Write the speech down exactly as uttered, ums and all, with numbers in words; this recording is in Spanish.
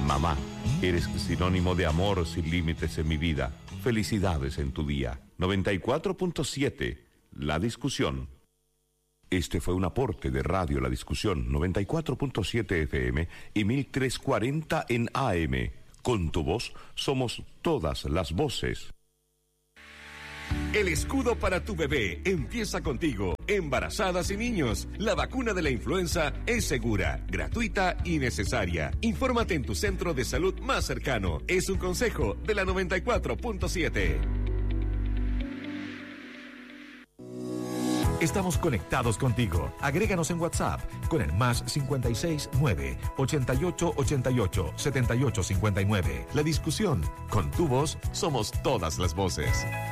Mamá, eres sinónimo de amor sin límites en mi vida. Felicidades en tu día. noventa y cuatro punto siete, La Discusión. Este fue un aporte de Radio La Discusión, noventa y cuatro punto siete F M y mil trescientos cuarenta en A M. Con tu voz somos todas las voces. El escudo para tu bebé empieza contigo. Embarazadas y niños, la vacuna de la influenza es segura, gratuita y necesaria. Infórmate en tu centro de salud más cercano. Es un consejo de la noventa y cuatro punto siete. Estamos conectados contigo. Agréganos en WhatsApp con el más cincuenta y seis nueve, ochenta y ocho ochenta y ocho, setenta y ocho cincuenta y nueve. La Discusión. Con tu voz somos todas las voces.